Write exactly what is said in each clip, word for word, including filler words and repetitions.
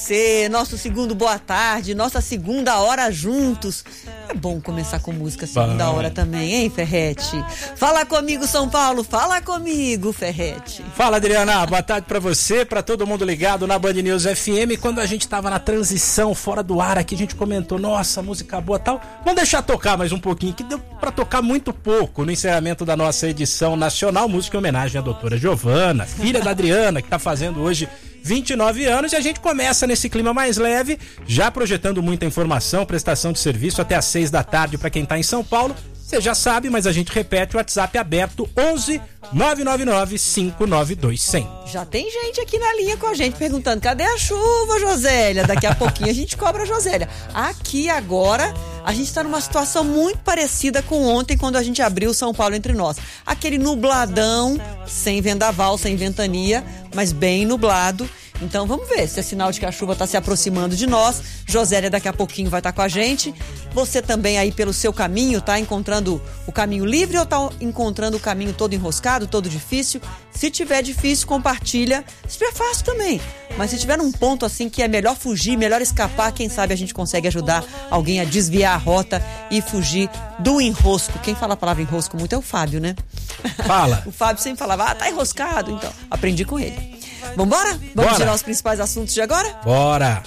Você, nosso segundo boa tarde, nossa segunda hora juntos. É bom começar com música segunda bom. hora também, hein, Ferretti? Fala comigo, São Paulo, fala comigo, Ferretti. Fala, Adriana, boa tarde pra você, pra todo mundo ligado na Band News F M. Quando a gente tava na transição, fora do ar aqui, a gente comentou, nossa, música boa e tal. Vamos deixar tocar mais um pouquinho, que deu pra tocar muito pouco no encerramento da nossa edição nacional, música em homenagem à doutora Giovana, filha da Adriana, que tá fazendo hoje vinte e nove anos, e a gente começa nesse clima mais leve, já projetando muita informação, prestação de serviço até às seis da tarde para quem tá em São Paulo. Você já sabe, mas a gente repete, o WhatsApp aberto onze nove nove nove cinco nove dois zero zero. Já tem gente aqui na linha com a gente perguntando, cadê a chuva, Josélia? Daqui a pouquinho a gente cobra a Josélia. Aqui agora, a gente tá numa situação muito parecida com ontem, quando a gente abriu São Paulo Entre Nós. Aquele nubladão, sem vendaval, sem ventania, mas bem nublado. Então vamos ver se é sinal de que a chuva está se aproximando de nós. Josélia daqui a pouquinho vai estar tá com a gente. Você também aí pelo seu caminho, tá encontrando o caminho livre ou tá encontrando o caminho todo enroscado, todo difícil? Se tiver difícil, compartilha. Se tiver fácil também. Mas se tiver num ponto assim que é melhor fugir, melhor escapar, quem sabe a gente consegue ajudar alguém a desviar a rota e fugir do enrosco. Quem fala a palavra enrosco muito é o Fábio, né? Fala. O Fábio sempre falava, ah, tá enroscado, então. Aprendi com ele. Vambora? Vamos Bora. tirar os principais assuntos de agora? Bora!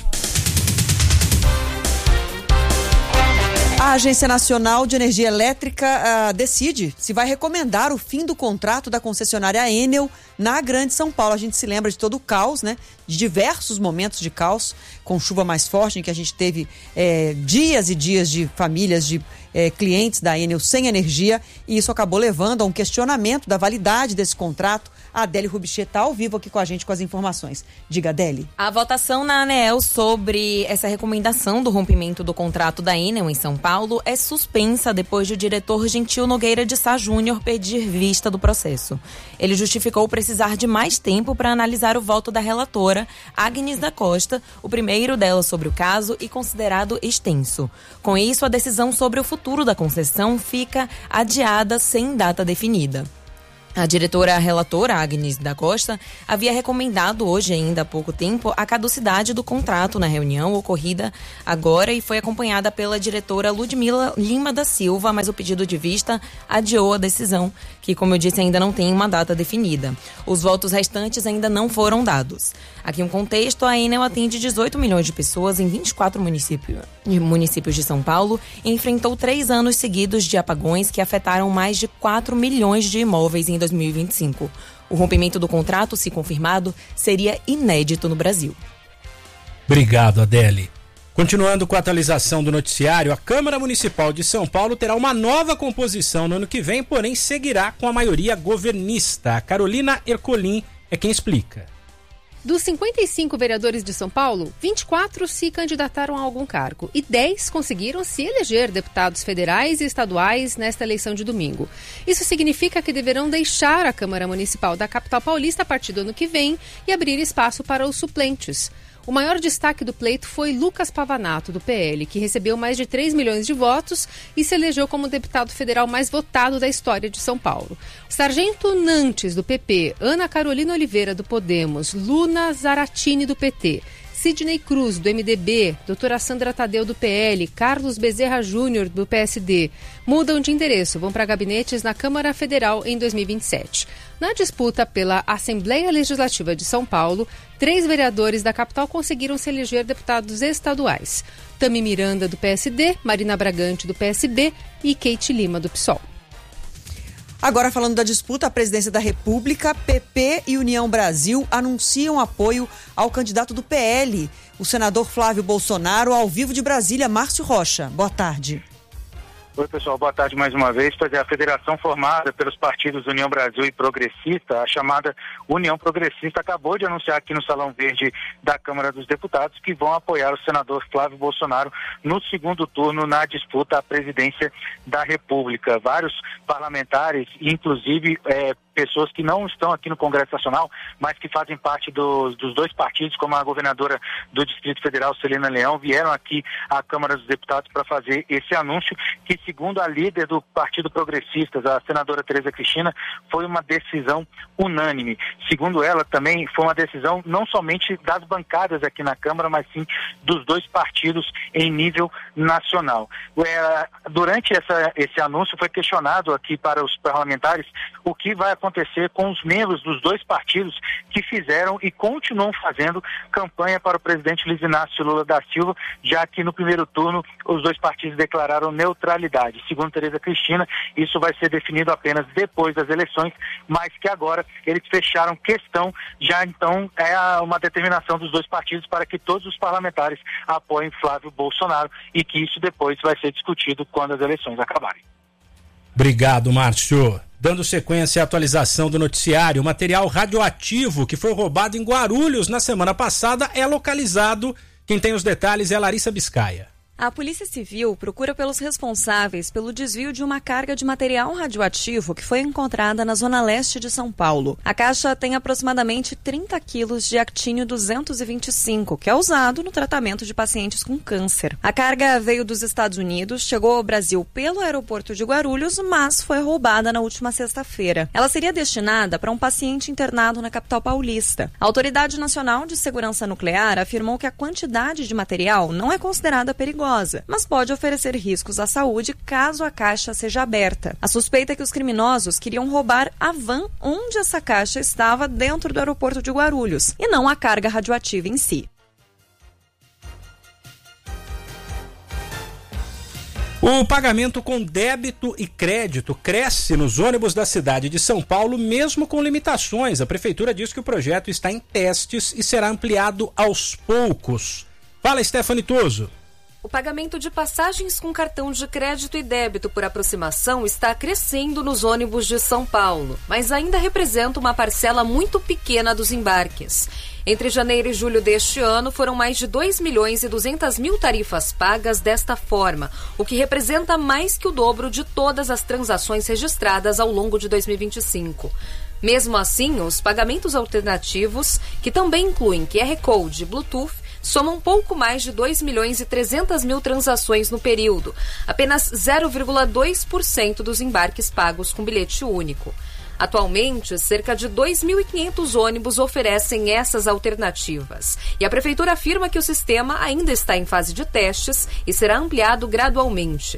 A Agência Nacional de Energia Elétrica uh, decide se vai recomendar o fim do contrato da concessionária Enel na Grande São Paulo. A gente se lembra de todo o caos, né? De diversos momentos de caos, com chuva mais forte, em que a gente teve é, dias e dias de famílias, de é, clientes da Enel sem energia, e isso acabou levando a um questionamento da validade desse contrato. A Adélia Rubichê está ao vivo aqui com a gente com as informações. Diga, Adélia. A votação na ANEEL sobre essa recomendação do rompimento do contrato da Enel em São Paulo é suspensa depois de o diretor Gentil Nogueira de Sá Júnior pedir vista do processo. Ele justificou precisar de mais tempo para analisar o voto da relatora, Agnes da Costa, o primeiro dela sobre o caso e considerado extenso. Com isso, a decisão sobre o futuro da concessão fica adiada sem data definida. A diretora relatora, Agnes da Costa, havia recomendado hoje, ainda há pouco tempo, a caducidade do contrato na reunião ocorrida agora e foi acompanhada pela diretora Ludmila Lima da Silva, mas o pedido de vista adiou a decisão, que, como eu disse, ainda não tem uma data definida. Os votos restantes ainda não foram dados. Aqui um contexto, a Enel atende dezoito milhões de pessoas em vinte e quatro municípios, municípios de São Paulo e enfrentou três anos seguidos de apagões que afetaram mais de quatro milhões de imóveis em dois mil e vinte e cinco. O rompimento do contrato, se confirmado, seria inédito no Brasil. Obrigado, Adélia. Continuando com a atualização do noticiário, a Câmara Municipal de São Paulo terá uma nova composição no ano que vem, porém seguirá com a maioria governista. A Carolina Ercolim é quem explica. Dos cinquenta e cinco vereadores de São Paulo, vinte e quatro se candidataram a algum cargo e dez conseguiram se eleger deputados federais e estaduais nesta eleição de domingo. Isso significa que deverão deixar a Câmara Municipal da capital paulista a partir do ano que vem e abrir espaço para os suplentes. O maior destaque do pleito foi Lucas Pavanato, do P L, que recebeu mais de três milhões de votos e se elegeu como o deputado federal mais votado da história de São Paulo. Sargento Nantes, do P P, Ana Carolina Oliveira, do Podemos, Luna Zaratini, do P T, Sidney Cruz, do M D B, doutora Sandra Tadeu, do P L, Carlos Bezerra Júnior, do P S D, mudam de endereço, vão para gabinetes na Câmara Federal em dois mil e vinte e sete. Na disputa pela Assembleia Legislativa de São Paulo, três vereadores da capital conseguiram se eleger deputados estaduais. Tami Miranda, do P S D, Marina Bragante, do P S B e Keiti Lima, do P SOL. Agora, falando da disputa à presidência da República, P P e União Brasil anunciam apoio ao candidato do P L, o senador Flávio Bolsonaro, ao vivo de Brasília, Márcio Rocha. Boa tarde. Oi, pessoal, boa tarde mais uma vez. Pois é, a federação formada pelos partidos União Brasil e Progressista, a chamada União Progressista, acabou de anunciar aqui no Salão Verde da Câmara dos Deputados que vão apoiar o senador Flávio Bolsonaro no segundo turno na disputa à presidência da República. Vários parlamentares, inclusive é, pessoas que não estão aqui no Congresso Nacional, mas que fazem parte dos, dos dois partidos, como a governadora do Distrito Federal, Celina Leão, vieram aqui à Câmara dos Deputados para fazer esse anúncio, que segundo a líder do Partido Progressistas, a senadora Tereza Cristina, foi uma decisão unânime. Segundo ela, também foi uma decisão não somente das bancadas aqui na Câmara, mas sim dos dois partidos em nível nacional. É, durante essa, esse anúncio foi questionado aqui para os parlamentares o que vai acontecer com os membros dos dois partidos que fizeram e continuam fazendo campanha para o presidente Luiz Inácio Lula da Silva, já que no primeiro turno os dois partidos declararam neutralidade. Segundo Tereza Cristina, isso vai ser definido apenas depois das eleições, mas que agora eles fecharam questão, já então é uma determinação dos dois partidos para que todos os parlamentares apoiem Flávio Bolsonaro e que isso depois vai ser discutido quando as eleições acabarem. Obrigado, Márcio. Dando sequência à atualização do noticiário, o material radioativo que foi roubado em Guarulhos na semana passada é localizado. Quem tem os detalhes é a Larissa Biscaia. A Polícia Civil procura pelos responsáveis pelo desvio de uma carga de material radioativo que foi encontrada na zona leste de São Paulo. A caixa tem aproximadamente trinta quilos de actínio duzentos e vinte e cinco, que é usado no tratamento de pacientes com câncer. A carga veio dos Estados Unidos, chegou ao Brasil pelo aeroporto de Guarulhos, mas foi roubada na última sexta-feira. Ela seria destinada para um paciente internado na capital paulista. A Autoridade Nacional de Segurança Nuclear afirmou que a quantidade de material não é considerada perigosa, mas pode oferecer riscos à saúde caso a caixa seja aberta. A suspeita é que os criminosos queriam roubar a van onde essa caixa estava dentro do aeroporto de Guarulhos, e não a carga radioativa em si. O pagamento com débito e crédito cresce nos ônibus da cidade de São Paulo, mesmo com limitações. A prefeitura diz que o projeto está em testes e será ampliado aos poucos. Fala, Stephanie Toso. O pagamento de passagens com cartão de crédito e débito por aproximação está crescendo nos ônibus de São Paulo, mas ainda representa uma parcela muito pequena dos embarques. Entre janeiro e julho deste ano, foram mais de dois milhões e duzentas mil tarifas pagas desta forma, o que representa mais que o dobro de todas as transações registradas ao longo de dois mil e vinte e cinco. Mesmo assim, os pagamentos alternativos, que também incluem Q R Code e Bluetooth, somam pouco mais de dois milhões e trezentas mil transações no período, apenas zero vírgula dois por cento dos embarques pagos com bilhete único. Atualmente, cerca de dois mil e quinhentos ônibus oferecem essas alternativas. E a Prefeitura afirma que o sistema ainda está em fase de testes e será ampliado gradualmente.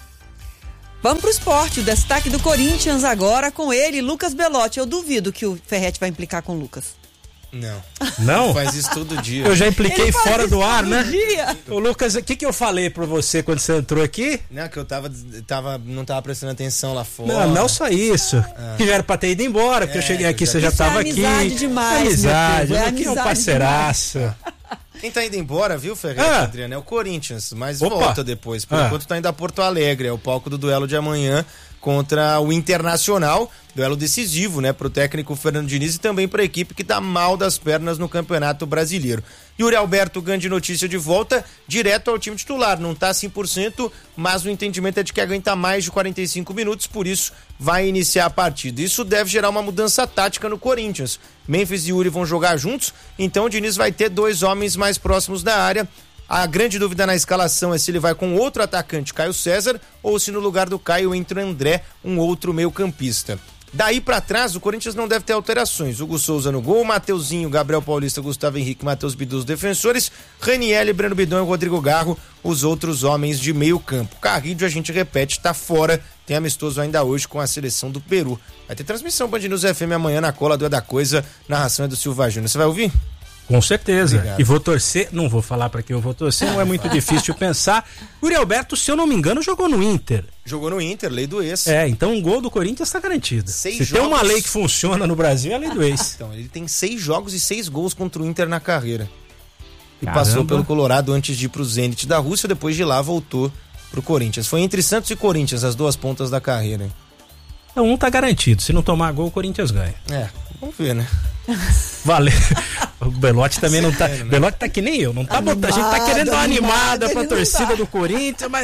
Vamos pro esporte, o destaque do Corinthians agora com ele, Lucas Belotti. Eu duvido que o Ferretti vai implicar com o Lucas. Não. Não? Faz isso todo dia. Eu já impliquei fora do ar, né? Dia. Ô, Lucas, o que, que eu falei pra você quando você entrou aqui? Não, que eu tava, tava, não tava prestando atenção lá fora. Não, não só isso. Ah. Que já era pra ter ido embora, porque é, eu cheguei aqui, você já tava aqui. É amizade demais, amizade, meu é aqui é um parceiraço. Quem tá indo embora, viu, Ferreira, ah. Adriano, é o Corinthians, mas Opa. volta depois. Por ah. enquanto tá indo a Porto Alegre, é o palco do duelo de amanhã contra o Internacional, duelo decisivo, né, pro técnico Fernando Diniz e também pra equipe que tá mal das pernas no Campeonato Brasileiro. Yuri Alberto, grande notícia de volta, direto ao time titular, não tá cem por cento, mas o entendimento é de que aguenta mais de quarenta e cinco minutos, por isso vai iniciar a partida. Isso deve gerar uma mudança tática no Corinthians. Memphis e Yuri vão jogar juntos, então o Diniz vai ter dois homens mais próximos da área. A grande dúvida na escalação é se ele vai com outro atacante, Caio César, ou se no lugar do Caio entra o André, um outro meio-campista. Daí pra trás, o Corinthians não deve ter alterações. Hugo Souza no gol, Mateuzinho, Gabriel Paulista, Gustavo Henrique, Matheus Bidu, os defensores, Raniel, Breno Bidon e Rodrigo Garro, os outros homens de meio campo. Carrilho, a gente repete, tá fora, tem amistoso ainda hoje com a seleção do Peru. Vai ter transmissão Band News F M amanhã na cola do É da Coisa, narração é do Silva Júnior. Você vai ouvir? Com certeza. Obrigado. E vou torcer, não vou falar pra quem eu vou torcer, não é muito difícil pensar. Yuri Alberto, se eu não me engano, jogou no Inter. Jogou no Inter, lei do ex. É, então um gol do Corinthians tá garantido. Seis se jogos... tem uma lei que funciona no Brasil, é a lei do ex. Então, ele tem seis jogos e seis gols contra o Inter na carreira. E Caramba. Passou pelo Colorado antes de ir pro Zenit da Rússia, depois de lá voltou pro Corinthians. Foi entre Santos e Corinthians, as duas pontas da carreira. Então um tá garantido, se não tomar gol, o Corinthians ganha. É, vamos ver, né? Valeu. O Belotti também não tá. Né? Belotti tá que nem eu, não tá botando. A gente tá querendo dar uma animada pra torcida do Corinthians, mas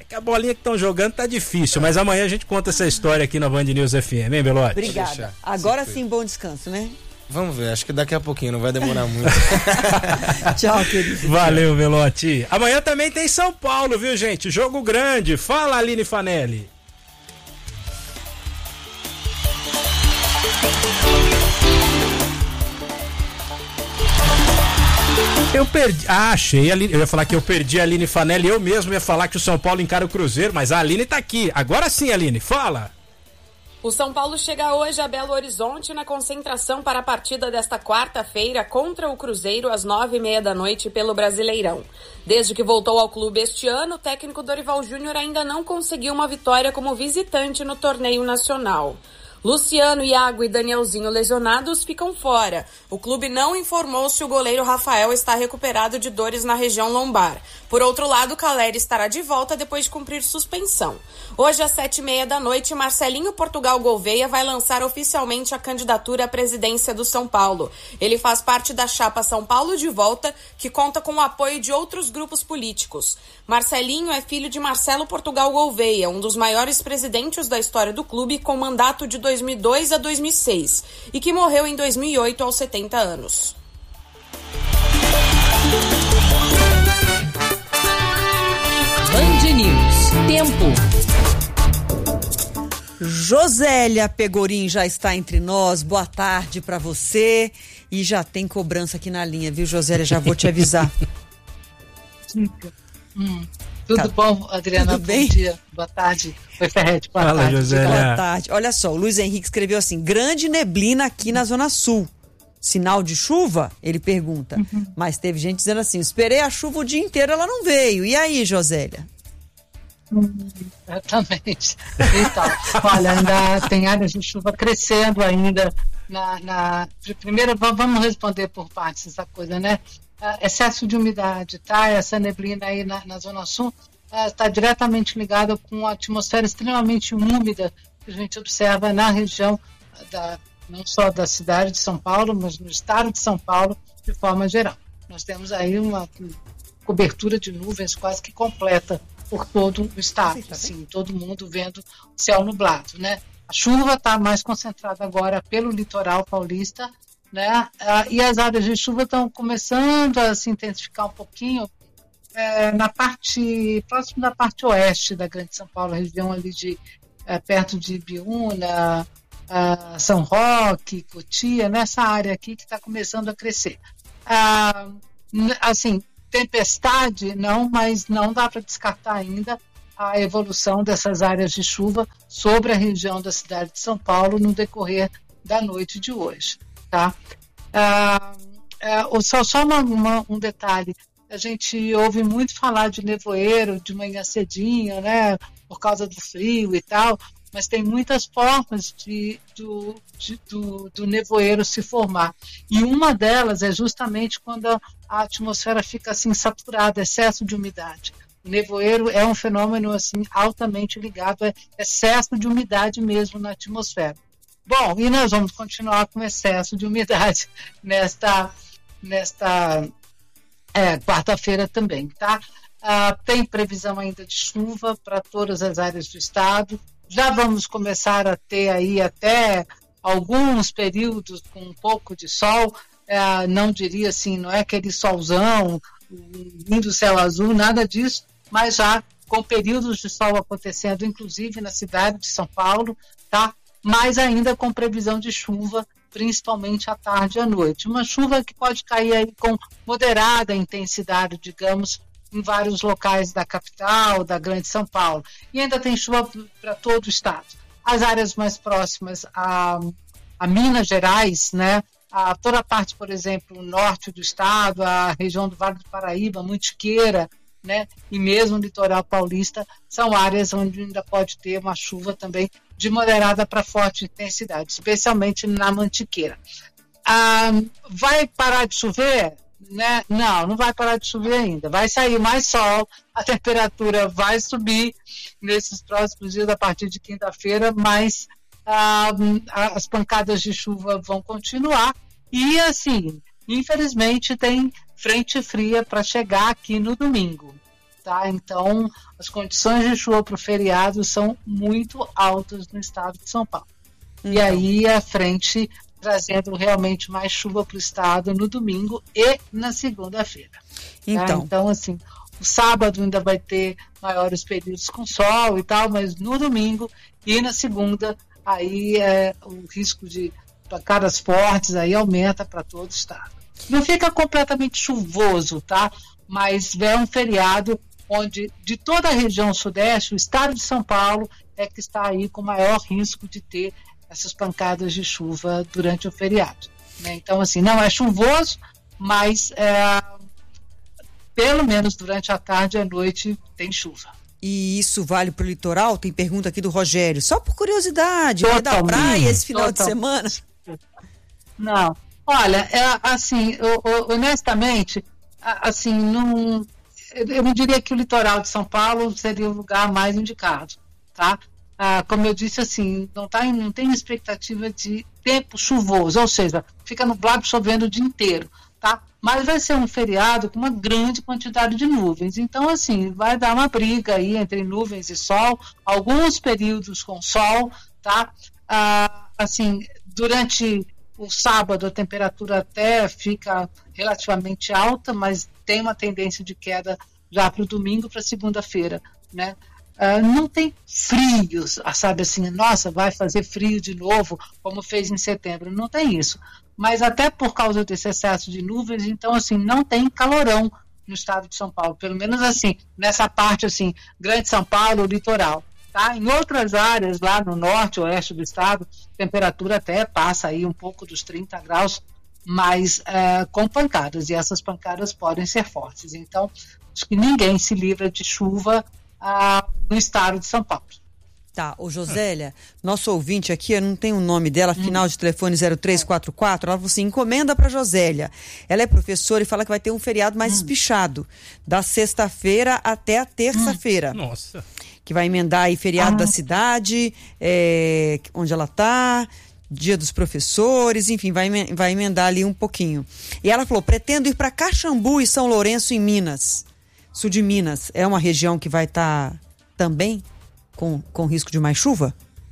É que a bolinha que estão jogando tá difícil, mas amanhã a gente conta essa história aqui na Band News F M, hein, Belotti? Obrigada. Agora sim, bom descanso, né? Vamos ver, acho que daqui a pouquinho, não vai demorar muito. Tchau, querido. Valeu, Belotti. Amanhã também tem São Paulo, viu, gente? Jogo grande. Fala, Aline Fanelli. Eu perdi. Ah, achei. A Aline... Eu ia falar que eu perdi a Aline Fanelli. Eu mesmo ia falar que o São Paulo encara o Cruzeiro, mas a Aline tá aqui. Agora sim, Aline, fala. O São Paulo chega hoje a Belo Horizonte na concentração para a partida desta quarta-feira contra o Cruzeiro às nove e meia da noite pelo Brasileirão. Desde que voltou ao clube este ano, o técnico Dorival Júnior ainda não conseguiu uma vitória como visitante no torneio nacional. Luciano, Iago e Danielzinho lesionados ficam fora. O clube não informou se o goleiro Rafael está recuperado de dores na região lombar. Por outro lado, Caleri estará de volta depois de cumprir suspensão. Hoje, às sete e meia da noite, Marcelinho Portugal Gouveia vai lançar oficialmente a candidatura à presidência do São Paulo. Ele faz parte da chapa São Paulo de Volta, que conta com o apoio de outros grupos políticos. Marcelinho é filho de Marcelo Portugal Gouveia, um dos maiores presidentes da história do clube, com mandato de dois mil e dois a dois mil e seis, e que morreu em dois mil e oito aos setenta anos. Band News. Tempo. Josélia Pegorim já está entre nós. Boa tarde para você. E já tem cobrança aqui na linha, viu, Josélia? Já vou te avisar. hum, tudo tá. bom, Adriana? Tudo bem? Bom dia, boa tarde. Oi, Ferretti, boa Fala, tarde. Josélia. Boa tarde. Olha só, o Luiz Henrique escreveu assim: grande neblina aqui na Zona Sul. Sinal de chuva? Ele pergunta. Uhum. Mas teve gente dizendo assim: esperei a chuva o dia inteiro, ela não veio. E aí, Josélia? Hum, exatamente. Então, olha, ainda tem áreas de chuva crescendo ainda. Na, na... Primeiro, vamos responder por partes essa coisa, né? Uh, excesso de umidade, tá? Essa neblina aí na, na Zona Sul está uh, diretamente ligada com a atmosfera extremamente úmida que a gente observa na região da... não só da cidade de São Paulo, mas no estado de São Paulo, de forma geral. Nós temos aí uma cobertura de nuvens quase que completa por todo o estado, Sim, tá assim, todo mundo vendo o céu nublado, né? A chuva está mais concentrada agora pelo litoral paulista, né? Ah, e as áreas de chuva estão começando a se intensificar um pouquinho é, na parte, próximo da parte oeste da Grande São Paulo, região ali de, é, perto de Ibiúna, Uh, São Roque, Cotia, nessa área aqui que está começando a crescer. Uh, assim, tempestade não, mas não dá para descartar ainda a evolução dessas áreas de chuva sobre a região da cidade de São Paulo no decorrer da noite de hoje. Tá? Uh, uh, só só uma, uma, um detalhe, a gente ouve muito falar de nevoeiro de manhã cedinho, né, por causa do frio e tal, mas tem muitas formas de, do, de, do, do nevoeiro se formar. E uma delas é justamente quando a, a atmosfera fica assim saturada, excesso de umidade. O nevoeiro é um fenômeno assim altamente ligado a excesso de umidade mesmo na atmosfera. Bom, e nós vamos continuar com excesso de umidade nesta, nesta é, quarta-feira também, tá? Ah, tem previsão ainda de chuva para todas as áreas do estado. Já vamos começar a ter aí até alguns períodos com um pouco de sol, é, não diria assim, não é aquele solzão, lindo céu azul, nada disso, mas já com períodos de sol acontecendo, inclusive na cidade de São Paulo, tá? Mas ainda com previsão de chuva, principalmente à tarde e à noite. Uma chuva que pode cair aí com moderada intensidade, digamos, em vários locais da capital, da Grande São Paulo. E ainda tem chuva para todo o estado. As áreas mais próximas a, a Minas Gerais, né? A, toda a parte, por exemplo, norte do estado, a região do Vale do Paraíba, Mantiqueira, né? E mesmo o litoral paulista, são áreas onde ainda pode ter uma chuva também de moderada para forte intensidade, especialmente na Mantiqueira. Ah, vai parar de chover? Né? Não, não vai parar de chover ainda. Vai sair mais sol, a temperatura vai subir nesses próximos dias, a partir de quinta-feira, mas ah, as pancadas de chuva vão continuar. E, assim, infelizmente, tem frente fria para chegar aqui no domingo. tá? Então, as condições de chuva para o feriado são muito altas no estado de São Paulo. Então. E aí a frente trazendo realmente mais chuva para o estado no domingo e na segunda-feira. Então. Tá? Então, assim, o sábado ainda vai ter maiores períodos com sol e tal, mas no domingo e na segunda, aí é, o risco de pancadas fortes aí aumenta para todo o estado. Não fica completamente chuvoso, tá? Mas é um feriado onde, de toda a região sudeste, o estado de São Paulo é que está aí com maior risco de ter essas pancadas de chuva durante o feriado. Né? Então, assim, não é chuvoso, mas é, pelo menos durante a tarde e a noite tem chuva. E isso vale para o litoral? Tem pergunta aqui do Rogério. Só por curiosidade, vai dar praia esse final Total. de semana? Não. Olha, é, assim, eu, eu, honestamente, assim, não, eu não diria que o litoral de São Paulo seria o lugar mais indicado, tá? Ah, como eu disse, assim, não, tá, não tem expectativa de tempo chuvoso, ou seja, fica nublado chovendo o dia inteiro, tá? Mas vai ser um feriado com uma grande quantidade de nuvens, então, assim, vai dar uma briga aí entre nuvens e sol, alguns períodos com sol, tá? Ah, assim, durante o sábado a temperatura até fica relativamente alta, mas tem uma tendência de queda já para o domingo, para segunda-feira, né? Uh, não tem frio, sabe assim, nossa, vai fazer frio de novo, como fez em setembro, não tem isso. Mas até por causa desse excesso de nuvens, então assim, não tem calorão no estado de São Paulo, pelo menos assim, nessa parte assim, Grande São Paulo, litoral. Tá? Em outras áreas, lá no norte, oeste do estado, a temperatura até passa aí um pouco dos trinta graus, mas uh, com pancadas, e essas pancadas podem ser fortes. Então, acho que ninguém se livra de chuva uh, no estado de São Paulo. Tá, ô Josélia, nosso ouvinte aqui, eu não tenho o nome dela, hum. final de telefone zero três quatro quatro, ela falou assim, encomenda pra Josélia. Ela é professora e fala que vai ter um feriado mais hum. espichado, da sexta-feira até a terça-feira. Hum. Nossa. Que vai emendar aí feriado ah. da cidade, é, onde ela tá, dia dos professores, enfim, vai, vai emendar ali um pouquinho. E ela falou, pretendo ir para Caxambu e São Lourenço em Minas, sul de Minas. É uma região que vai estar tá também com, com risco de mais chuva?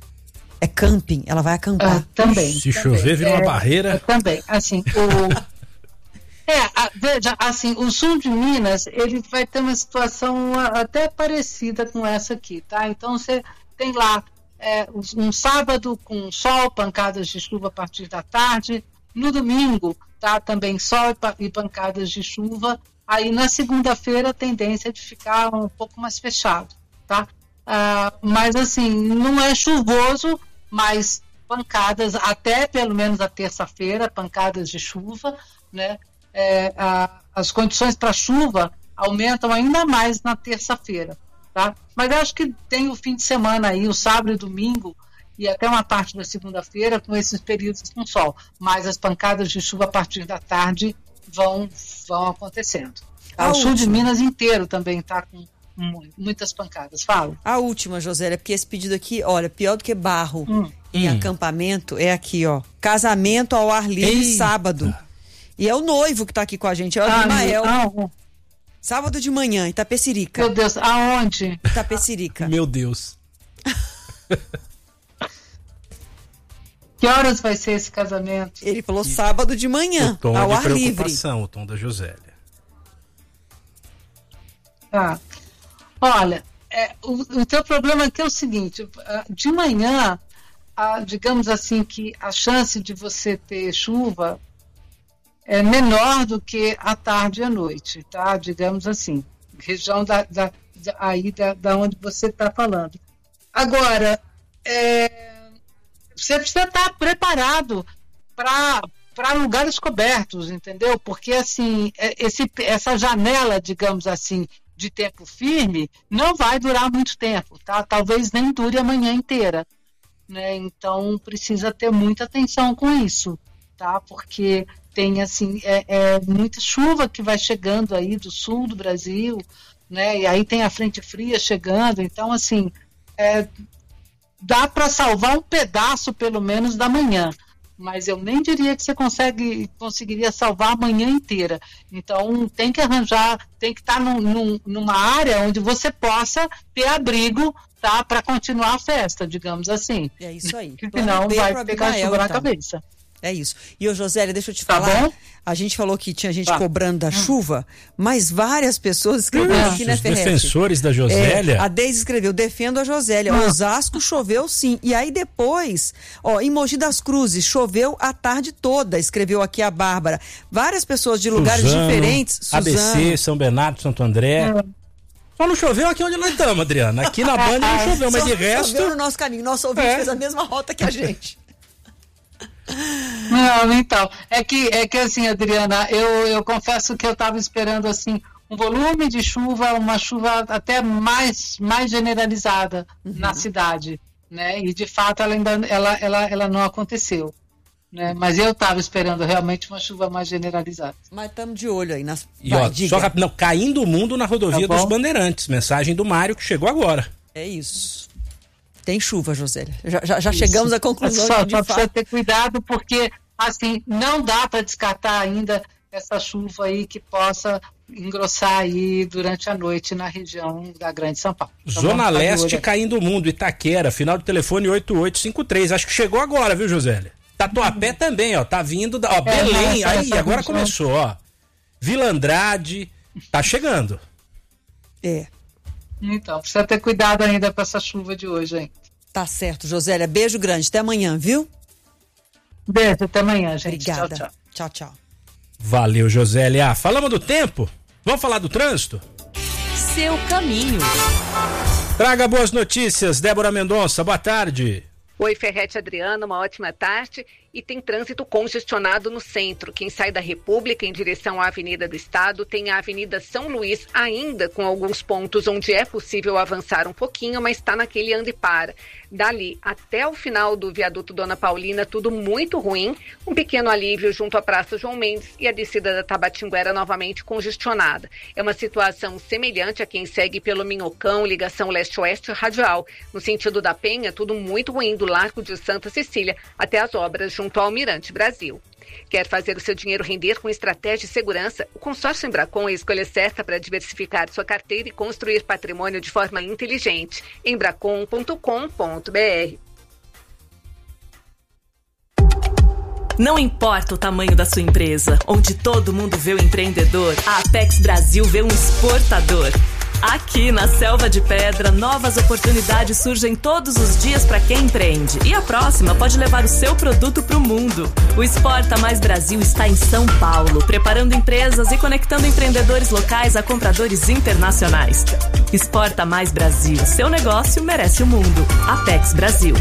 É camping, ela vai acampar. Ah, também. Se também. chover, vira é, uma barreira. É, também, assim, o... É, a, veja, assim, o sul de Minas, ele vai ter uma situação até parecida com essa aqui, tá? Então, você tem lá é, um sábado com sol, pancadas de chuva a partir da tarde, no domingo, tá? Também sol e pancadas de chuva, aí na segunda-feira a tendência é de ficar um pouco mais fechado, tá? Ah, mas, assim, não é chuvoso, mas pancadas, até pelo menos a terça-feira, pancadas de chuva, né? É, a, as condições para chuva aumentam ainda mais na terça-feira, tá? Mas eu acho que tem o fim de semana aí, o sábado e domingo, e até uma parte da segunda-feira com esses períodos com sol, mas as pancadas de chuva a partir da tarde vão, vão acontecendo. Tá? O sul de Minas inteiro também está com muitas pancadas. Fala. A última, Josélia, porque esse pedido aqui, olha, pior do que barro hum. em hum. acampamento, é aqui, ó, casamento ao ar livre Eita. sábado. E é o noivo que tá aqui com a gente, é o ah, Ismael. Ah, sábado de manhã, Itapecerica. Meu Deus, aonde? Itapecerica. Meu Deus. Que horas vai ser esse casamento? Ele falou sábado de manhã, o tom ao de ar preocupação, livre. O tom da Josélia. Tá. Olha, é, o, o teu problema aqui é o seguinte, de manhã, a, digamos assim que a chance de você ter chuva é menor do que à tarde e à noite, tá? Digamos assim, região da, da, da, aí da, da onde você está falando. Agora, é, você precisa estar preparado para lugares cobertos, entendeu? Porque, assim, esse, essa janela, digamos assim, de tempo firme, não vai durar muito tempo, tá? Talvez nem dure a manhã inteira, né? Então, precisa ter muita atenção com isso, tá? Porque tem, assim, é, é muita chuva que vai chegando aí do sul do Brasil, né? E aí tem a frente fria chegando, então, assim, é, dá para salvar um pedaço, pelo menos, da manhã, mas eu nem diria que você consegue, conseguiria salvar a manhã inteira. Então, tem que arranjar, tem que estar num, num, numa área onde você possa ter abrigo, tá, para continuar a festa, digamos assim. É isso aí. Senão vai pegar chuva na cabeça. É isso. E, ô, Josélia, deixa eu te Tá falar. bom? A gente falou que tinha gente Tá. cobrando da chuva, mas várias pessoas escreveram aqui, né, Os Ferretti? defensores da Josélia. É, a Deise escreveu, defendo a Josélia. Ah. Osasco choveu sim. E aí depois, ó, em Mogi das Cruzes, choveu a tarde toda, escreveu aqui a Bárbara. Várias pessoas de lugares Suzano, diferentes. A B C, Suzano. São Bernardo, Santo André. Só não choveu aqui onde nós estamos, Adriana. Aqui na banda não choveu, mas Só de resto... choveu no nosso caminho. Nosso ouvinte É. fez a mesma rota que a gente. Não, então, é que, é que assim, Adriana, eu, eu confesso que eu estava esperando, assim, um volume de chuva, uma chuva até mais, mais generalizada Uhum. na cidade, né, e de fato ela ainda, ela, ela, ela não aconteceu, né, mas eu estava esperando realmente uma chuva mais generalizada. Mas estamos de olho aí. Nas... E Vai, ó, diga. só rápido, não, caindo o mundo na rodovia Tá bom. dos Bandeirantes. Mensagem do Mário que chegou agora. É isso. Tem chuva, Josélia. Já, já, já Isso. chegamos à conclusão Só, de, só de precisa fato. ter cuidado, porque assim, não dá para descartar ainda essa chuva aí que possa engrossar aí durante a noite na região da Grande São Paulo. Então, Zona vamos ficar de Leste olho. caindo o mundo, Itaquera, final do telefone oito oito cinco três. Acho que chegou agora, viu, Josélia? Tatuapé também, ó, tá vindo, da, ó, Belém, essa- aí, essa agora região. começou, ó. Vila Andrade, tá chegando. É. Então, precisa ter cuidado ainda com essa chuva de hoje, hein? Tá certo, Josélia. Beijo grande. Até amanhã, viu? Beijo, até amanhã, gente. Obrigada. Tchau, tchau. Tchau, tchau. Valeu, Josélia. Falamos do tempo? Vamos falar do trânsito? Seu caminho. Traga boas notícias, Débora Mendonça, boa tarde. Oi, Ferretti Adriana, uma ótima tarde. E tem trânsito congestionado no centro. Quem sai da República em direção à Avenida do Estado tem a Avenida São Luís ainda com alguns pontos onde é possível avançar um pouquinho, mas está naquele anda e para. Dali até o final do viaduto Dona Paulina, tudo muito ruim. Um pequeno alívio junto à Praça João Mendes e a descida da Tabatinguera novamente congestionada. É uma situação semelhante a quem segue pelo Minhocão, ligação leste-oeste radial. No sentido da Penha, tudo muito ruim do Largo de Santa Cecília até as obras junto ao Almirante Brasil. Quer fazer o seu dinheiro render com estratégia e segurança? O consórcio Embracon é a escolha certa para diversificar sua carteira e construir patrimônio de forma inteligente. embracon ponto com ponto br. Não importa o tamanho da sua empresa, onde todo mundo vê o empreendedor, a Apex Brasil vê um exportador. Aqui na Selva de Pedra, novas oportunidades surgem todos os dias para quem empreende. E a próxima pode levar o seu produto para o mundo. O Exporta Mais Brasil está em São Paulo, preparando empresas e conectando empreendedores locais a compradores internacionais. Exporta Mais Brasil, seu negócio merece o mundo. Apex Brasil.